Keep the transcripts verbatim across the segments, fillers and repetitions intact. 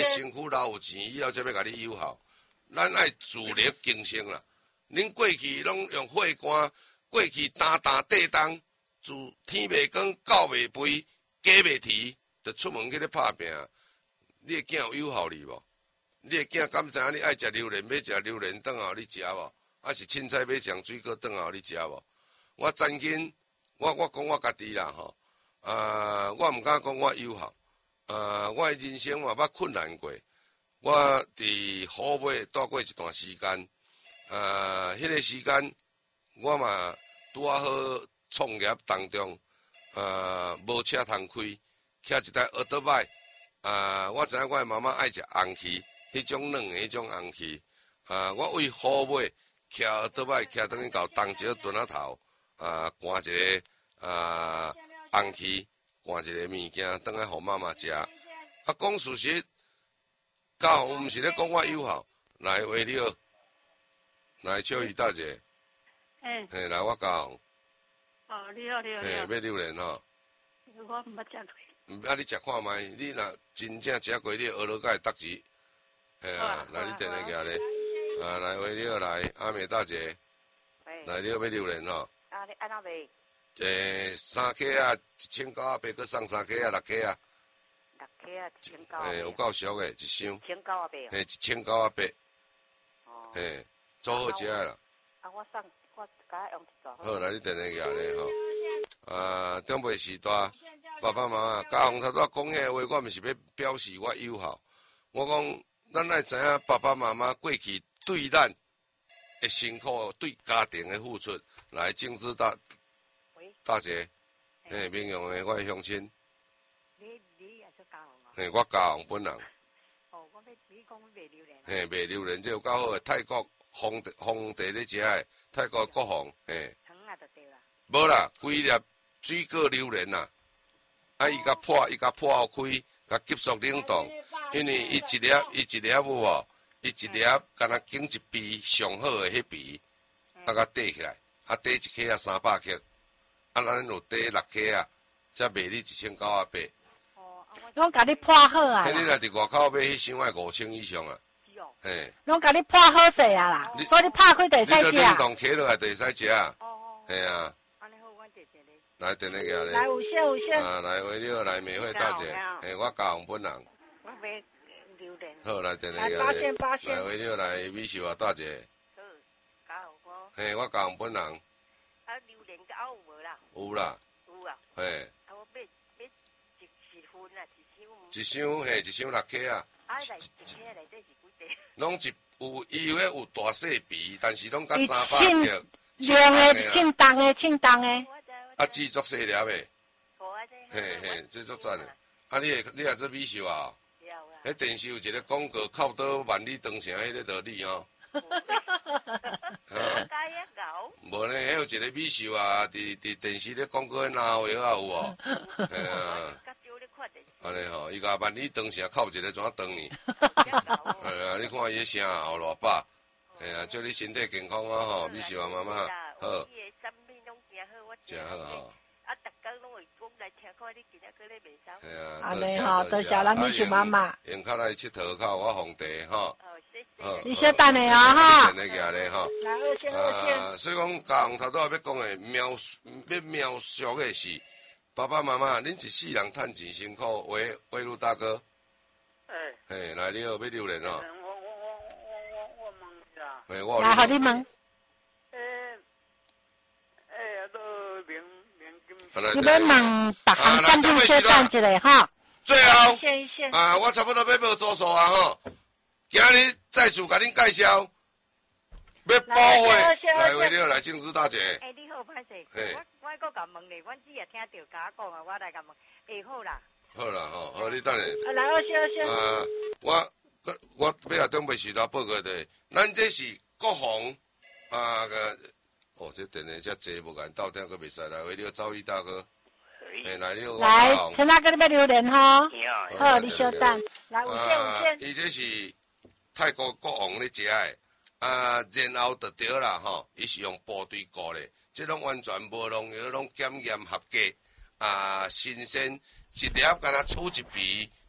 身躯留有钱，以后才要甲你友好。咱爱自力更生啦。恁过去拢用火干，过去担担地当，自天未光，狗未肥，鸡未啼，就出门去咧拍拼。你个囝有友好你无？你个囝敢知影你爱食榴莲，要食榴莲转后你食无？还是凊彩要酱水果转后你食无？我曾经，我我讲我家己啦吼，啊，我毋敢讲我友好，啊，我的人生嘛捌困难过，我伫虎尾住过一段时间，啊，迄个时间我嘛拄啊好创业当中，啊，无车通开，骑一台奥多麦，啊，我知影我的妈妈爱食红旗，迄种软的迄种红旗，啊，我为虎尾。骑奥多麦骑转去到东石墩仔头，啊，赶一个啊红旗，赶一个物件，转来互妈妈食。啊，讲事实，嘉宏毋是咧讲我友好，来话你好，来笑伊大姐。 哎。 嘿，来我嘉宏。 哦，你好，你好。 嘿，要榴莲吼。 我毋捌食过。 啊，你食看卖，你若真正食过，你学落甲会得志。嘿啊，来你电话举咧。啊，来，喂，你好，来，阿美大姐，来，你好，要榴莲吼。 啊，你安怎卖？ 诶，三克啊，一千九啊八，搁送三克啊，六克啊。 六克啊，一千九。 诶，有够俗诶，一箱。 一千九啊八。 嘿，一千九啊八。 哦。 嘿，做好食诶啦。 啊，我送，我甲用一撮。 好，来，你电话举咧吼。啊，长辈时代，爸爸妈妈，家宏头拄讲迄个话，我毋是要表示我友好，我讲，咱爱知影爸爸妈妈过去。对咱的辛苦，对家庭的付出，来政治大大姐，嘿，民用的我的乡亲， 你你也做嘉宏啊？ 嘿，我嘉宏本人。 哦，我要你讲卖榴莲。 嘿，卖榴莲这有够好诶，泰国皇帝皇帝咧食诶，泰国国皇，嘿。 糖啊，就对啦。 无啦，规粒水果榴莲呐，啊，伊甲破，伊甲破开，甲急速冷冻，因为伊一粒伊一粒有无？伊一粒，敢若拣一皮上好诶，迄皮，啊，甲缀起来，啊，缀一克啊三百克，啊，咱有缀六克啊，才卖你一千九啊八。 哦，啊， 拢甲你破好啊！ 迄你若伫外口买，迄箱爱五千以上啊。 是哦。 嘿。 拢甲你破好势啊啦，所以你拍开就会使食。 你冷冻起落来就会使食啊。 哦哦。 嘿啊。 安尼好，我坐坐咧。 来，电话举咧。 来，有声有声。 啊，来，喂，你好，来，美惠大姐，嘿，我嘉宏本人。 我买。 好，来电话来八仙八仙， 来为你来美秀啊，大姐。 好，嘉宏我。 嘿，我嘉宏本人。 啊，榴莲甲有无啦？ 有啦。 有啊。 嘿。 啊，我买买一一份啊，一箱。 一箱嘿，一箱六克啊。 啊，内一克内底是几块？ 拢一有伊有迄有大细皮，但是拢甲三百克。 量的，称重的，称重的。 啊，制作细粒的。 嘿嘿，制作赞的。啊，你会你也做美秀啊？迄电视有一个广告，靠倒万里长城，迄个道理吼。 加一牛。 无呢，迄有一个美秀啊，伫伫电视咧广告那有啊有无？嘿啊。安尼吼，伊甲万里长城靠一个怎长呢？哎啊，你看伊个声后偌饱，哎啊，祝你身体健康啊吼，美秀啊妈妈，好。真好吼。 啊，逐工拢会讲来听看你今仔个咧卖啥。 系啊， 安尼吼，多谢咱美秀妈妈。 用较来佚佗靠我皇帝吼。 哦，谢谢。 你小等下哦哈。 电话举咧吼。 来，二线二线。 所以讲，嘉宏头拄仔要讲的描述，要描述的是爸爸妈妈，恁一世人趁钱辛苦，喂喂，陆大哥。 哎。 嘿，来，你好，要榴莲哦。 我我我我我我问一下。 嘿，我。 来，互你问。你要问逐项产品小等一下哈。 最后，啊，我差不多要无做数啊吼。今日再次甲恁介绍，要补货，来为了来正式大姐。 哎，你好，歹势。我我搁甲问咧，阮只也听到甲我讲啊，我来甲问，会好啦。好啦吼，好，你等下。 来，二先二先。 啊，我我要甲长辈时代报告的，咱这是国防啊个。哦，这电话遮济，无共斗听，阁袂使来。为了赵毅大哥，哎，来了。 来，陈大哥，你要榴莲吼？好，你稍等。来，五线五线。 伊这是泰国国王咧食的，啊，然后就对啦吼，伊是用部队过的，这拢完全无农药，拢检验合格，啊，新鲜，一粒敢若取一皮，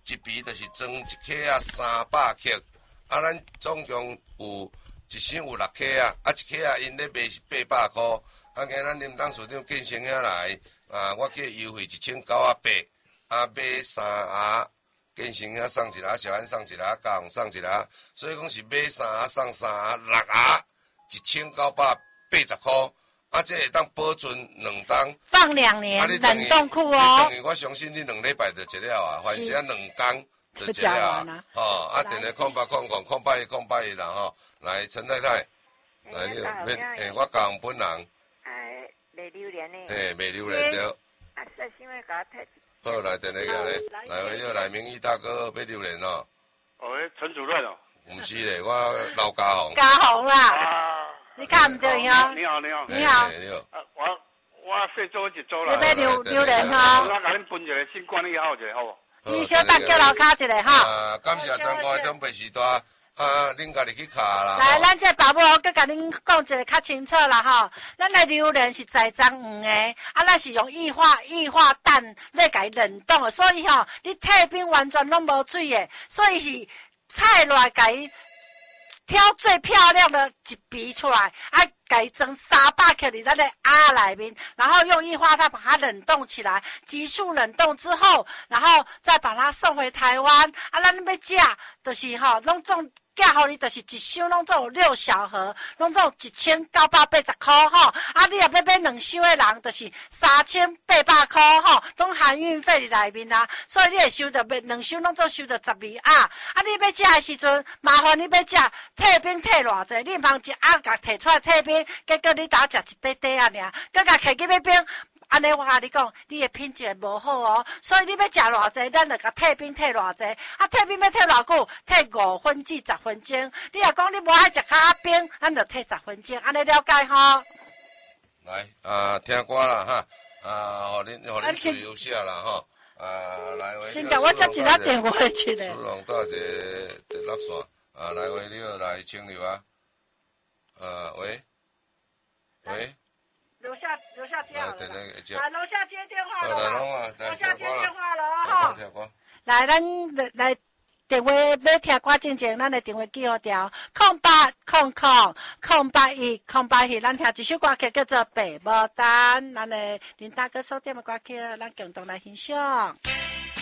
一皮就是装一克啊三百克，啊，咱总共有一箱有六克啊，啊一克啊因咧卖是八百块，啊，今咱林董事长建成遐来，啊，我叫优惠一千九啊八，啊买三盒。建成遐送一盒，小安送一盒，嘉宏送一盒，所以讲是买三盒送三盒，六盒一千九百八十块，啊，这会当保存两冬， 放两年，啊、冷冻库哦。 等于我相信你两礼拜就一了啊，凡是啊两工就一了啊。哦，啊，电话空八空空空八一空八一啦吼，来陈太太，来你免诶，我嘉宏本人。 哎，卖榴莲呢？ 诶，卖榴莲对。 啊，说什么甲我退？ 好，来电话个咧，来为了来明义大哥买榴莲哦。 哦，陈主任哦。 唔是咧，我老嘉宏。 嘉宏啦。啊。你看唔对哦。 你好，你好。 你好。 你好。 啊，我我细做一做啦。 你买榴榴莲哦。 我甲恁分一个新冠以后一个好无？你小等叫楼骹一个哈。 啊，感谢全国中北时代。啊，恁家己去卡啦。 来，咱这爸母佮甲恁讲一个较清楚啦吼。咱的榴莲是栽赃黄的，啊，咱是用液化液化氮来甲伊冷冻的，所以吼，你退冰完全拢无水的，所以是菜来甲伊挑最漂亮的一皮出来，啊，甲伊装三百克伫咱的鸭内面，然后用液化氮把它冷冻起来，急速冷冻之后，然后再把它送回台湾。啊，咱要食，就是吼，拢总。寄互你就是一箱拢总有六小盒，拢总有一千九百八十块吼。啊，你若要买两箱的人，就是三千八百块吼，拢含运费伫内面啦。所以你会收到买两箱拢总收到十二鸭。啊，你要食的时阵，麻烦你要食退冰退偌济，你茫一鸭甲摕出来退冰，结果你打食一块块啊尔，佮甲摕去要冰。安尼我甲你讲，你的品质无好哦，所以你要食偌济，咱就甲退冰退偌济。啊，退冰要退偌久？退五分至十分钟。你若讲你无爱食较冰，咱就退十分钟，安尼了解吼？ 来，啊，听歌啦哈，啊，互恁互恁自由写啦吼，啊，来回。 先甲我接一个电话去咧。 苏龙带一个电落线，啊，来回你好，来清流啊，呃，喂，喂。 楼下楼下接好了， 来楼下接电话了， 楼下接电话了哈。 来，咱来电话要听歌之前，咱的电话记好条：空八空空空八一空八一。咱听一首歌曲叫做《白牡丹》，咱的林大哥所点的歌曲，咱共同来欣赏。